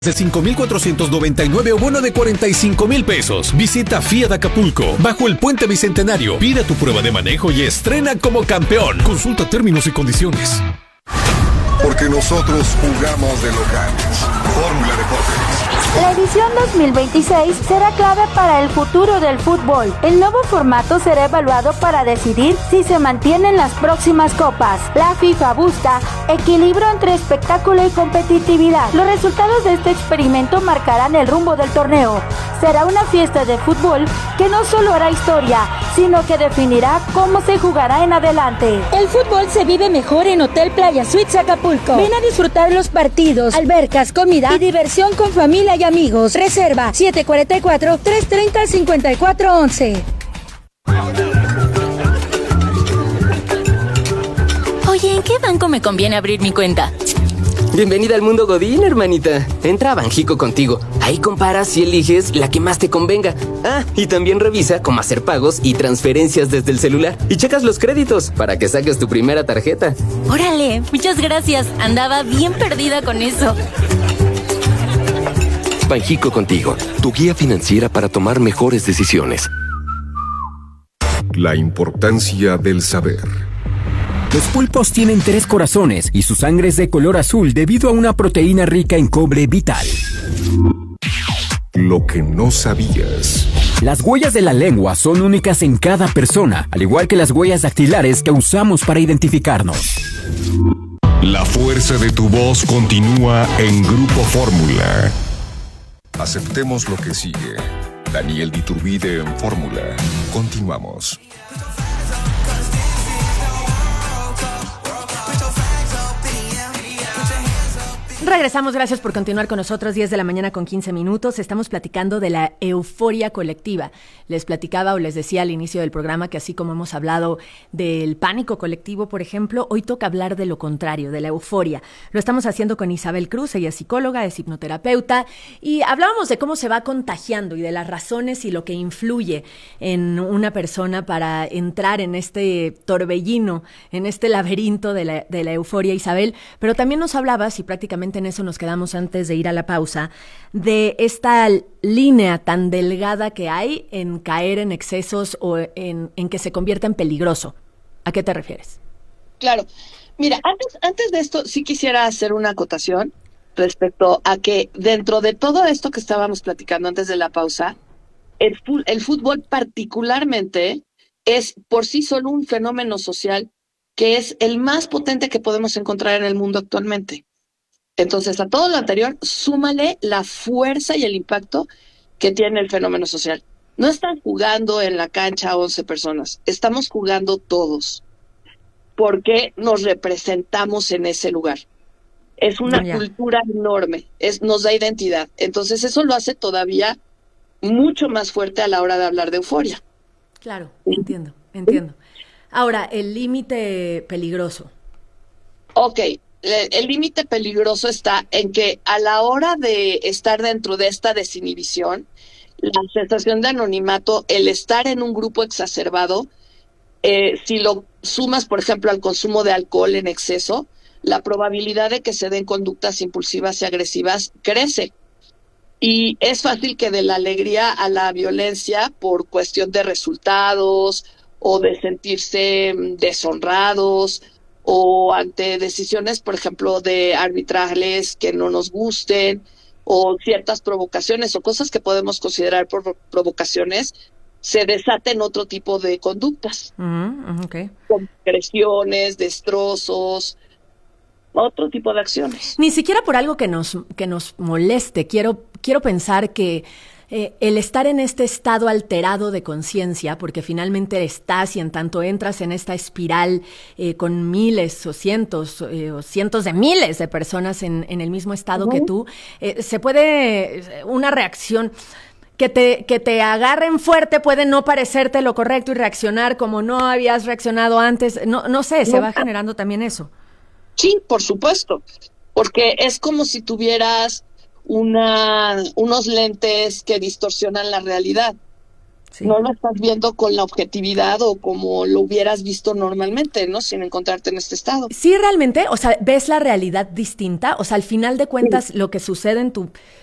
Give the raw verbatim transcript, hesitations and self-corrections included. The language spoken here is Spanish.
de cinco mil cuatrocientos noventa y nueve o bono de cuarenta y cinco mil pesos. Visita Fiat Acapulco, bajo el Puente Bicentenario. Pide tu prueba de manejo y estrena como campeón. Consulta términos y condiciones. Porque nosotros jugamos de locales. Fórmula Deportes. La edición dos mil veintiséis será clave para el futuro del fútbol. El nuevo formato será evaluado para decidir si se mantienen las próximas copas. La FIFA busca equilibrio entre espectáculo y competitividad. Los resultados de este experimento marcarán el rumbo del torneo. Será una fiesta de fútbol que no solo hará historia, sino que definirá cómo se jugará en adelante. El fútbol se vive mejor en Hotel Playa Suites Acapulco. Ven a disfrutar los partidos, albercas, comida y diversión con familia y amigos. Reserva siete cuatro cuatro, tres tres cero, cinco cuatro once. Oye, ¿en qué banco me conviene abrir mi cuenta? Bienvenida al mundo Godín, hermanita. Entra a Banjico contigo. Ahí comparas y eliges la que más te convenga. Ah, y también revisa cómo hacer pagos y transferencias desde el celular. Y checas los créditos para que saques tu primera tarjeta. Órale, muchas gracias. Andaba bien perdida con eso. Banjico contigo, tu guía financiera para tomar mejores decisiones. La importancia del saber. Los pulpos tienen tres corazones y su sangre es de color azul debido a una proteína rica en cobre vital. Lo que no sabías. Las huellas de la lengua son únicas en cada persona, al igual que las huellas dactilares que usamos para identificarnos. La fuerza de tu voz continúa en Grupo Fórmula. Aceptemos lo que sigue. Daniel Diturbide en Fórmula. Continuamos. Regresamos, gracias por continuar con nosotros, diez de la mañana con quince minutos. Estamos platicando de la euforia colectiva. Les platicaba o les decía al inicio del programa que así como hemos hablado del pánico colectivo, por ejemplo, hoy toca hablar de lo contrario, de la euforia. Lo estamos haciendo con Isabel Cruz, ella es psicóloga, es hipnoterapeuta, y hablábamos de cómo se va contagiando y de las razones y lo que influye en una persona para entrar en este torbellino, en este laberinto de la, de la euforia, Isabel, pero también nos hablabas, y prácticamente en eso nos quedamos antes de ir a la pausa, de esta línea tan delgada que hay en caer en excesos o en, en que se convierta en peligroso. ¿A qué te refieres? Claro. Mira, antes, antes de esto sí quisiera hacer una acotación respecto a que dentro de todo esto que estábamos platicando antes de la pausa, el, el fútbol particularmente es por sí solo un fenómeno social que es el más potente que podemos encontrar en el mundo actualmente. Entonces, a todo lo anterior, súmale la fuerza y el impacto que tiene el fenómeno social. No están jugando en la cancha once personas, estamos jugando todos, porque nos representamos en ese lugar. Es una yeah. cultura enorme, es, nos da identidad. Entonces, eso lo hace todavía mucho más fuerte a la hora de hablar de euforia. Claro, entiendo, entiendo. Ahora, el límite peligroso. Ok. El límite peligroso está en que a la hora de estar dentro de esta desinhibición, la sensación de anonimato, el estar en un grupo exacerbado, eh, si lo sumas, por ejemplo, al consumo de alcohol en exceso, la probabilidad de que se den conductas impulsivas y agresivas crece. Y es fácil que de la alegría a la violencia por cuestión de resultados o de sentirse deshonrados, o ante decisiones, por ejemplo, de arbitrales que no nos gusten, o ciertas provocaciones o cosas que podemos considerar por provocaciones, se desaten otro tipo de conductas. Mm, okay. Con agresiones, destrozos, otro tipo de acciones. Ni siquiera por algo que nos, que nos moleste. Quiero, quiero pensar que Eh, el estar en este estado alterado de conciencia, porque finalmente estás y en tanto entras en esta espiral eh, con miles o cientos eh, o cientos de miles de personas en, en el mismo estado uh-huh. que tú, eh, se puede, una reacción que te, que te agarren fuerte puede no parecerte lo correcto y reaccionar como no habías reaccionado antes, no, no sé, se va generando también eso. Sí, por supuesto, porque es como si tuvieras una unos lentes que distorsionan la realidad. Sí. No lo estás viendo con la objetividad o como lo hubieras visto normalmente, ¿no? Sin encontrarte en este estado. Sí, realmente, o sea, ves la realidad distinta, o sea, al final de cuentas, sí. Lo que sucede en tu